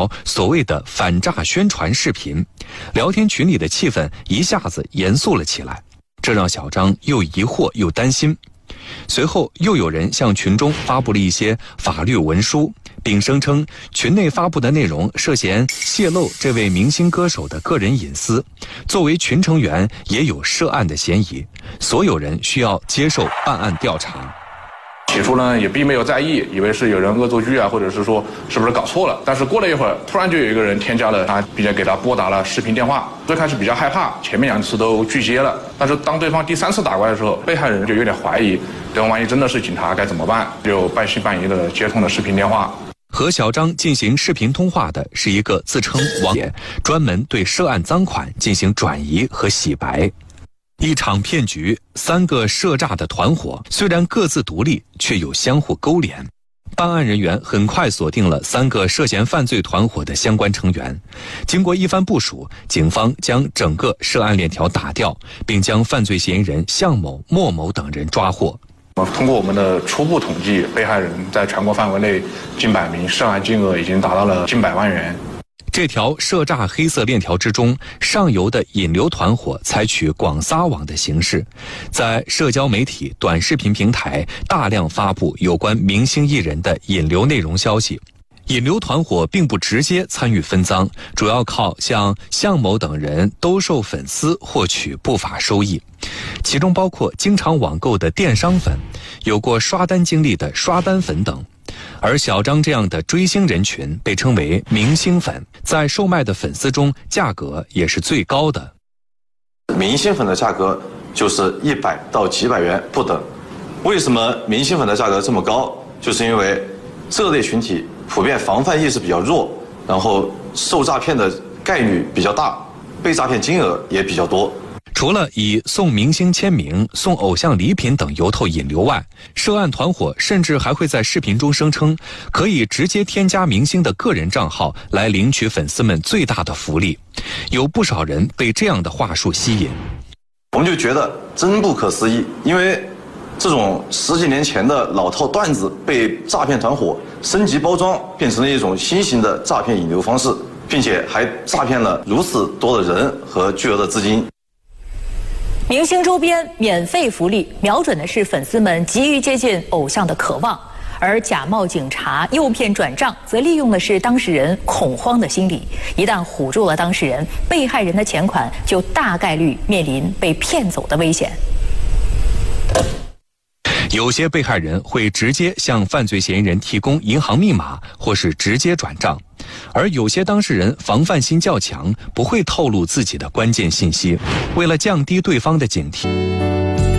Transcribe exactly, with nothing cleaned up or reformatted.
条所谓的反诈宣传视频，聊天群里的气氛一下子严肃了起来，这让小张又疑惑又担心。随后又有人向群中发布了一些法律文书，并声称群内发布的内容涉嫌泄露这位明星歌手的个人隐私，作为群成员也有涉案的嫌疑，所有人需要接受办案调查。 起初呢也并没有在意，以为是有人恶作剧啊，或者是说是不是搞错了。但是过了一会儿，突然就有一个人添加了他，并且给他拨打了视频电话。最开始比较害怕，前面两次都拒接了。但是当对方第三次打过来的时候，被害人就有点怀疑，对方万一真的是警察该怎么办？就半信半疑的接通了视频电话。 和小张进行视频通话的是一个自称网友，专门对涉案赃款进行转移和洗白。一场骗局，三个涉诈的团伙虽然各自独立，却有相互勾连。办案人员很快锁定了三个涉嫌犯罪团伙的相关成员。经过一番部署，警方将整个涉案链条打掉，并将犯罪嫌疑人向某、莫某等人抓获。 通过我们的初步统计，被害人在全国范围内近百名，涉案金额已经达到了近百万元。 这条涉诈黑色链条之中，上游的引流团伙采取广撒网的形式，在社交媒体、短视频平台大量发布有关明星艺人的引流内容消息。引流团伙并不直接参与分赃，主要靠向向某等人兜售粉丝获取不法收益，其中包括经常网购的电商粉，有过刷单经历的刷单粉等。而小张这样的追星人群被称为明星粉，在售卖的粉丝中价格也是最高的。 明星粉的价格就是一百到几百元不等。为什么明星粉的价格这么高？就是因为这类群体普遍防范意识比较弱，然后受诈骗的概率比较大，被诈骗金额也比较多。 除了以送明星签名、送偶像礼品等由头引流外，涉案团伙甚至还会在视频中声称可以直接添加明星的个人账号来领取粉丝们最大的福利。有不少人被这样的话术吸引， 我们就觉得真不可思议，因为这种十几年前的老套段子被诈骗团伙升级包装，变成了一种新型的诈骗引流方式，并且还诈骗了如此多的人和巨额的资金。 明星周边免费福利，瞄准的是粉丝们急于接近偶像的渴望；而假冒警察诱骗转账，则利用的是当事人恐慌的心理。一旦唬住了当事人，被害人的钱款就大概率面临被骗走的危险。 有些被害人会直接向犯罪嫌疑人提供银行密码，或是直接转账，而有些当事人防范心较强，不会透露自己的关键信息。为了降低对方的警惕。